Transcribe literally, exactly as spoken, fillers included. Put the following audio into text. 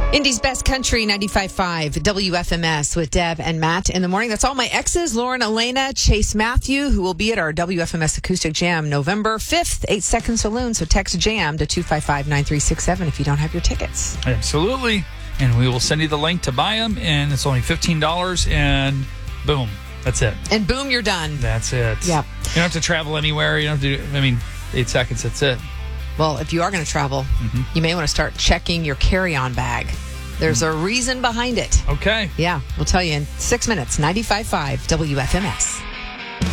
Indy's Best Country, ninety-five point five W F M S with Deb and Matt in the morning. That's all my exes, Lauren, Elena, Chase Matthew, who will be at our W F M S Acoustic Jam November fifth, eight Second Saloon. So text JAM to two five five, nine three six seven if you don't have your tickets. Absolutely. And we will send you the link to buy them, and it's only fifteen dollars, and boom, that's it. And boom, you're done. That's it. Yep. You don't have to travel anywhere. You don't have to do, I mean, eight seconds, that's it. Well, if you are going to travel, mm-hmm. you may want to start checking your carry-on bag. There's a reason behind it. Okay. Yeah, we'll tell you in six minutes. ninety-five point five W F M S.